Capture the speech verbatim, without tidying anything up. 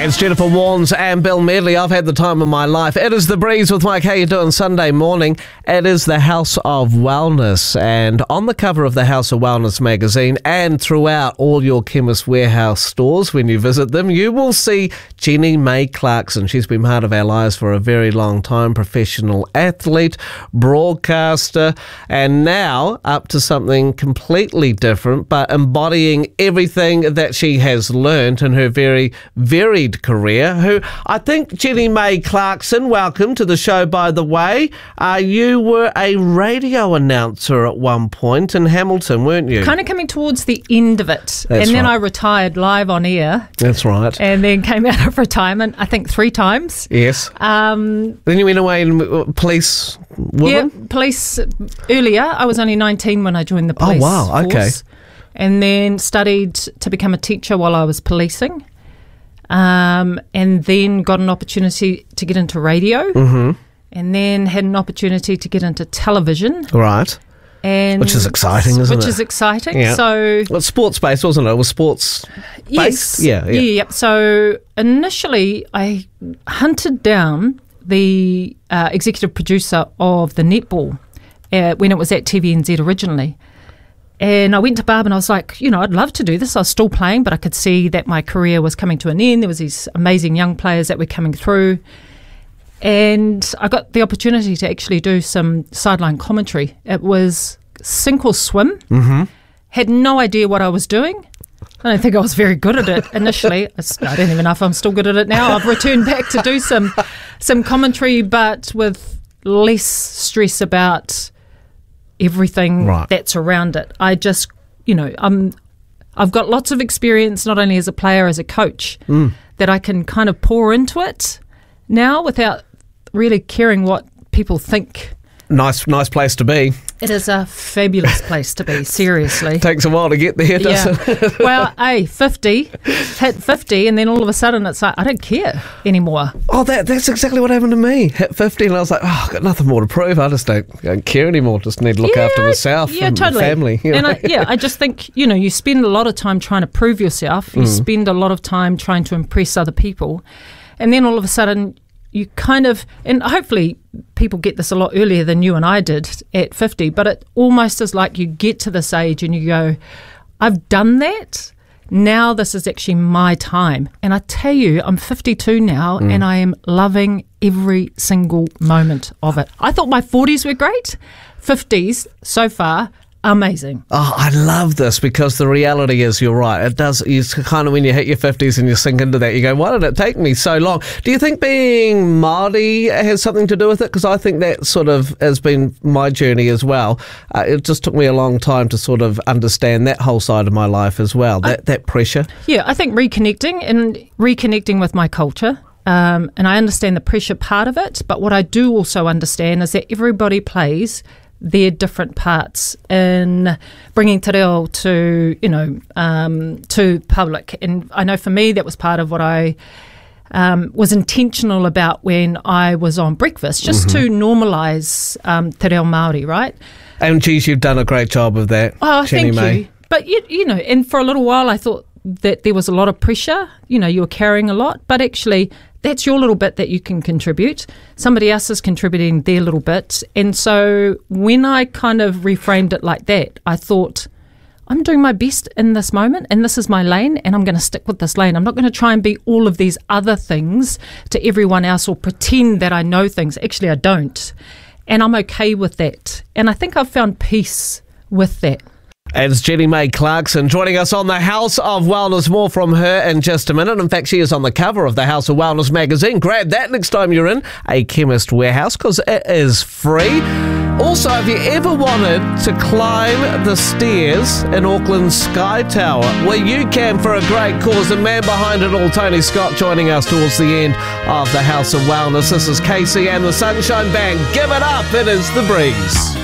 It's Jennifer Warnes and Bill Medley. I've had the time of my life. It is The Breeze with Mike. How you doing Sunday morning? It is the House of Wellness, and on the cover of the House of Wellness magazine and throughout all your Chemist Warehouse stores when you visit them, you will see Jenny May Clarkson. She's been part of our lives for a very long time, professional athlete, broadcaster, and now up to something completely different, but embodying everything that she has learned in her very varied career. Who I think Jenny May Clarkson, welcome to the show, by the way. Uh, you were a radio announcer at one point in Hamilton, weren't you? Kind of coming towards the end of it. That's and then right. I retired live on air. That's right. And then came out of retirement, I think, three times. Yes. Um, then you went away in uh, police woman? yeah, police earlier. I was only nineteen when I joined the police Oh, wow. Okay. force. And then studied to become a teacher while I was policing. Um, and then got an opportunity to get into radio. Mm-hmm. And then had an opportunity to get into television. Right. And Which is exciting, isn't which it? is exciting. Yeah. So Well, sports-based, wasn't it? It was sports yes, based? Yeah, yeah. yeah. So initially, I hunted down the uh, executive producer of the netball uh, when it was at T V N Z originally. And I went to Barb and I was like, you know, I'd love to do this. I was still playing, but I could see that my career was coming to an end. There was these amazing young players that were coming through. And I got the opportunity to actually do some sideline commentary. It was sink or swim. Mm-hmm. Had no idea what I was doing. I don't think I was very good at it initially. I s- I don't even know if I'm still good at it now. I've returned back to do some some commentary, but with less stress about everything Right. that's around it. I just, you know, I'm, I've got lots of experience, not only as a player, as a coach, Mm. that I can kind of pour into it now without really caring what people think. Nice, nice place to be. It is a fabulous place to be, seriously. Takes a while to get there, doesn't Yeah. it? Well, hey, fifty, hit fifty, and then all of a sudden it's like, I don't care anymore. Oh, that that's exactly what happened to me. Hit fifty, and I was like, oh, I've got nothing more to prove. I just don't, don't care anymore. Just need to look Yeah, after myself yeah, and totally. my family. You know? And I, yeah, I just think, you know, you spend a lot of time trying to prove yourself. You Mm. spend a lot of time trying to impress other people. And then all of a sudden you kind of, and hopefully people get this a lot earlier than you and I did at fifty, but it almost is like you get to this age and you go, I've done that. Now this is actually my time. And I tell you, I'm fifty-two now Mm. and I am loving every single moment of it. I thought my forties were great. fifties so far, amazing. Oh, I love this because the reality is, you're right. It does. It's kind of when you hit your fifties and you sink into that, you go, why did it take me so long? Do you think being Māori has something to do with it? Because I think that sort of has been my journey as well. Uh, it just took me a long time to sort of understand that whole side of my life as well, that, that pressure. Yeah, I think reconnecting and reconnecting with my culture. Um, and I understand the pressure part of it. But what I do also understand is that everybody plays their different parts in bringing te reo to, you know, um, to public. And I know for me that was part of what I um, was intentional about when I was on Breakfast, just Mm-hmm. to normalise um, te reo Māori, right? And geez, you've done a great job of that, Oh, Jenny thank May. you. But, you, you know, and for a little while I thought that there was a lot of pressure. You know, you were carrying a lot, but actually that's your little bit that you can contribute. Somebody else is contributing their little bit. And so when I kind of reframed it like that, I thought, I'm doing my best in this moment and this is my lane and I'm going to stick with this lane. I'm not going to try and be all of these other things to everyone else or pretend that I know things. Actually, I don't. And I'm okay with that. And I think I've found peace with that. It's Jenny May Clarkson joining us on the House of Wellness. More from her in just a minute. In fact, she is on the cover of the House of Wellness magazine. Grab that next time you're in a Chemist Warehouse because it is free. Also, have you ever wanted to climb the stairs in Auckland's Sky Tower? Well, you can for a great cause. The man behind it all, Tony Scott, joining us towards the end of the House of Wellness. This is Casey and the Sunshine Band. Give it up. It is The Breeze.